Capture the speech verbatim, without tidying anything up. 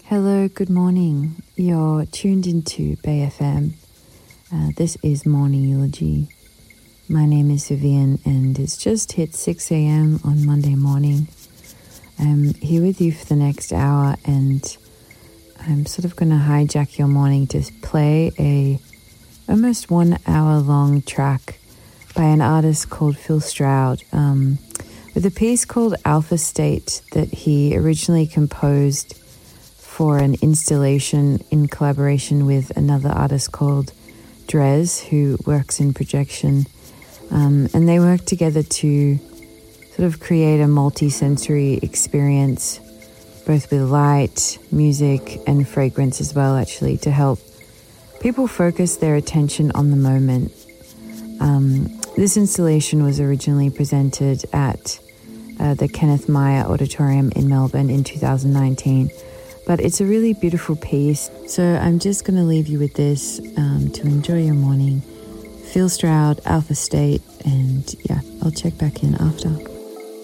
Hello, good morning. You're tuned into Bay F M. Uh, this is Morning Eulogy. My name is Vivian and it's just hit six a.m. on Monday morning. I'm here with you for the next hour and I'm sort of going to hijack your morning to play a almost one hour long track by an artist called Phil Stroud um, with a piece called Alpha State that he originally composed for an installation in collaboration with another artist called Drez, who works in projection. Um, and they work together to sort of create a multi-sensory experience, both with light, music, and fragrance as well, actually, to help people focus their attention on the moment. Um, this installation was originally presented at uh, the Kenneth Maya Auditorium in Melbourne in two thousand nineteen. But it's a really beautiful piece. So I'm just going to leave you with this um, to enjoy your morning. Phil Stroud, Alpha State, and yeah, I'll check back in after.